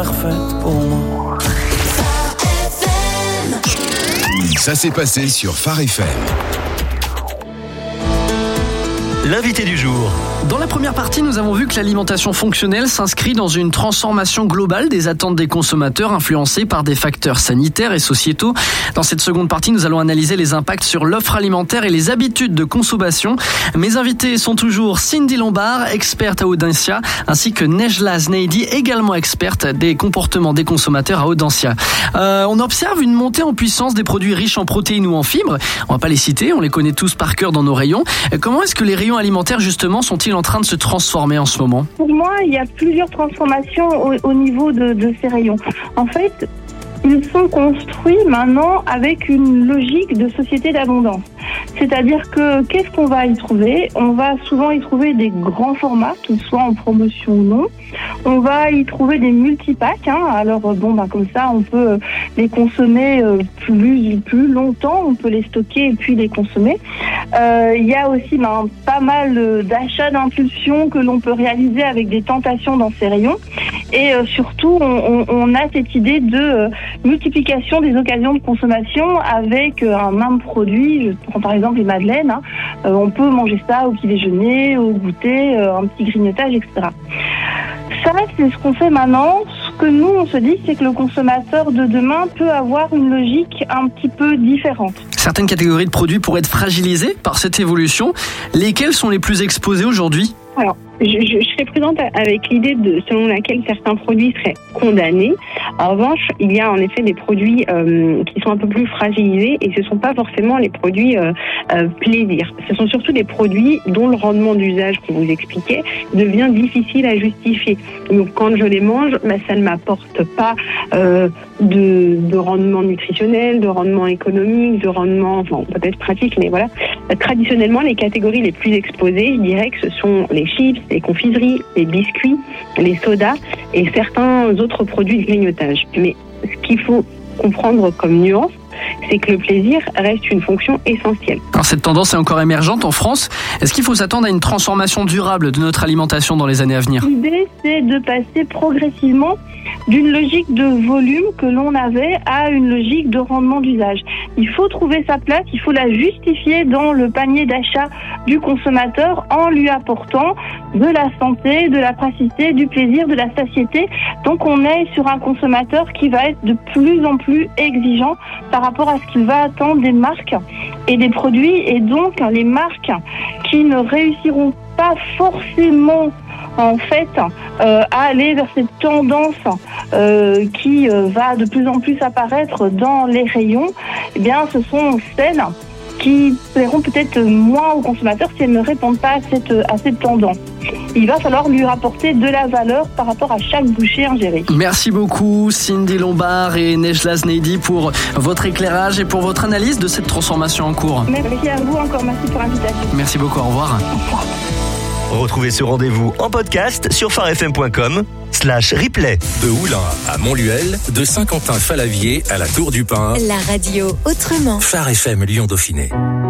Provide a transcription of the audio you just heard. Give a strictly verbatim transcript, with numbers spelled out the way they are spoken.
parfaite pour moi. Ça s'est passé sur Phare F M. L'invité du jour. Dans la première partie, nous avons vu que l'alimentation fonctionnelle s'inscrit dans une transformation globale des attentes des consommateurs influencées par des facteurs sanitaires et sociétaux. Dans cette seconde partie, nous allons analyser les impacts sur l'offre alimentaire et les habitudes de consommation. Mes invités sont toujours Cindy Lombard, experte à Audencia, ainsi que Nejla Znaidi, également experte des comportements des consommateurs à Audencia. Euh, on observe une montée en puissance des produits riches en protéines ou en fibres. On va pas les citer, on les connaît tous par cœur dans nos rayons. Comment est-ce que les rayons alimentaires, justement, sont-ils en train de se transformer en ce moment? Pour moi, il y a plusieurs transformations au, au niveau de, de ces rayons. En fait, ils sont construits maintenant avec une logique de société d'abondance. C'est-à-dire que qu'est-ce qu'on va y trouver? On va souvent y trouver des grands formats, qu'ils soient en promotion ou non. On va y trouver des multipacks. Hein. Alors bon, bah comme ça, on peut les consommer plus plus longtemps. On peut les stocker et puis les consommer. Euh, il y a aussi ben, pas mal d'achats d'impulsion que l'on peut réaliser avec des tentations dans ces rayons. Et euh, surtout, on, on, on a cette idée de euh, multiplication des occasions de consommation avec euh, un même produit. Je prends par exemple les madeleines. Hein. Euh, on peut manger ça au petit déjeuner, au goûter, euh, un petit grignotage, et cetera. Ça, c'est ce qu'on fait maintenant. Ce que nous, on se dit, c'est que le consommateur de demain peut avoir une logique un petit peu différente. Certaines catégories de produits pourraient être fragilisées par cette évolution. Lesquelles sont les plus exposées aujourd'hui ? Alors, je, je, je serais présente avec l'idée de, selon laquelle certains produits seraient condamnés. En revanche, il y a en effet des produits euh, qui sont un peu plus fragilisés et ce ne sont pas forcément les produits euh, euh, plaisir. Ce sont surtout des produits dont le rendement d'usage que vous expliquez devient difficile à justifier. Donc, quand je les mange, bah, ça ne m'apporte pas euh, de, de rendement nutritionnel, de rendement économique, de rendement, enfin, peut-être pratique, mais voilà. Traditionnellement, les catégories les plus exposées, je dirais que ce sont les chips, les confiseries, les biscuits, les sodas et certains autres produits de grignotage. Mais ce qu'il faut comprendre comme nuance, c'est que le plaisir reste une fonction essentielle. Alors cette tendance est encore émergente en France. Est-ce qu'il faut s'attendre à une transformation durable de notre alimentation dans les années à venir ? L'idée, c'est de passer progressivement d'une logique de volume que l'on avait à une logique de rendement d'usage. Il faut trouver sa place, il faut la justifier dans le panier d'achat du consommateur en lui apportant de la santé, de la praticité, du plaisir, de la satiété. Donc on est sur un consommateur qui va être de plus en plus exigeant par rapport à ce qu'il va attendre des marques et des produits. Et donc les marques qui ne réussiront pas forcément en fait euh, à aller vers cette tendance euh, qui euh, va de plus en plus apparaître dans les rayons, eh bien ce sont celles qui plairont peut-être moins aux consommateurs si elles ne répondent pas à cette, à cette tendance. Il va falloir lui rapporter de la valeur par rapport à chaque bouchée ingérée. Merci beaucoup Cindy Lombard et Nejla Znaidi pour votre éclairage et pour votre analyse de cette transformation en cours. Merci à vous encore, merci pour l'invitation. Merci beaucoup, au revoir. Au revoir. Retrouvez ce rendez-vous en podcast sur pharefm point com slash replay. De Oulin à Montluel, de Saint-Quentin-Falavier à la Tour du Pin. La radio autrement. Phare F M Lyon Dauphiné.